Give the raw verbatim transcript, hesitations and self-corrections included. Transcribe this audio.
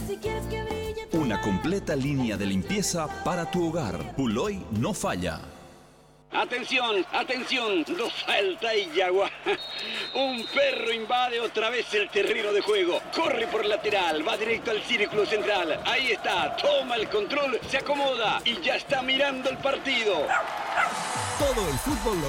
Una completa línea de limpieza para tu hogar. Puloy no falla. Atención, atención, no falta y Yagua. Un perro invade otra vez el terreno de juego. Corre por lateral, va directo al círculo central. Ahí está, toma el control, se acomoda y ya está mirando el partido. Todo el fútbol